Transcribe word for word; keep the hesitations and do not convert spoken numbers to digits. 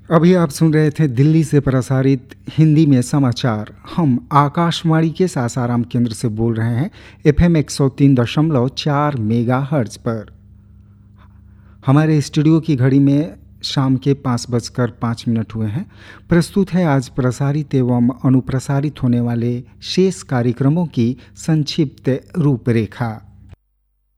अभी आप सुन रहे थे दिल्ली से प्रसारित हिंदी में समाचार। हम आकाशवाणी के सासाराम केंद्र से बोल रहे हैं, एफएम एक सौ तीन दशमलव चार मेगा हर्ट्ज पर। हमारे स्टूडियो की घड़ी में शाम के पाँच बजकर पाँच मिनट हुए हैं। प्रस्तुत है आज प्रसारित एवं अनुप्रसारित होने वाले शेष कार्यक्रमों की संक्षिप्त रूपरेखा।